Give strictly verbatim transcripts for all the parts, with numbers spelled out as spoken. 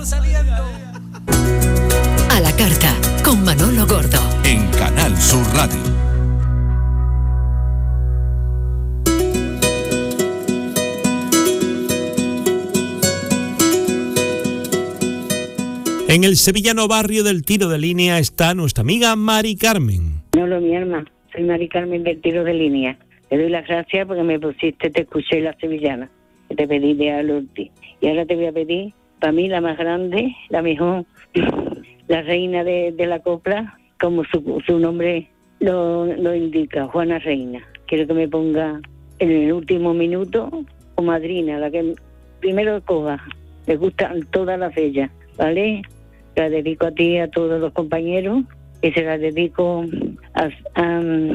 A la carta, con Manolo Gordo. En Canal Sur Radio. En el sevillano barrio del Tiro de Línea está nuestra amiga Mari Carmen. No, lo mi alma, soy Mari Carmen del Tiro de Línea. Te doy las gracias porque me pusiste, te escuché la sevillana, que te pedí de Alorti. Y ahora te voy a pedir, para mí la más grande, la mejor, la reina de, de la copla, como su, su nombre lo, lo indica, Juana Reina. Quiero que me ponga en el último minuto, o madrina, la que primero coja. Me gustan todas las bellas, ¿vale? La dedico a ti, a todos los compañeros, y se la dedico a, a,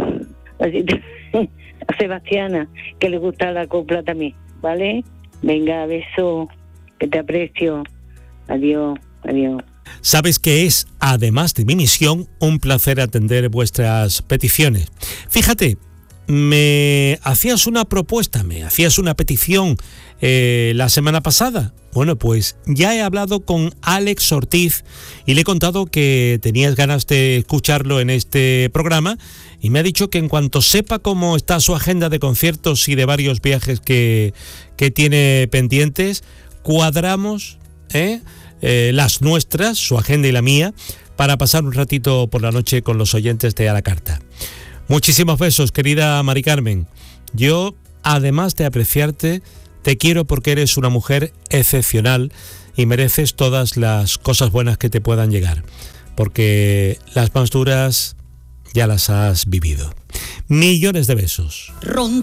a Sebastiana, que le gusta la copla también, ¿vale? Venga, beso, que te aprecio. Adiós, adiós. Sabes que es, además de mi misión, un placer atender vuestras peticiones. Fíjate, me hacías una propuesta, me hacías una petición eh, la semana pasada. Bueno, pues ya he hablado con Alex Ortiz y le he contado que tenías ganas de escucharlo en este programa y me ha dicho que en cuanto sepa cómo está su agenda de conciertos y de varios viajes que, que tiene pendientes, cuadramos ¿eh? Eh, las nuestras, su agenda y la mía, para pasar un ratito por la noche con los oyentes de A la Carta. Muchísimos besos, querida Mari Carmen. Yo, además de apreciarte, te quiero porque eres una mujer excepcional y mereces todas las cosas buenas que te puedan llegar, porque las más duras ya las has vivido. Millones de besos. Ronda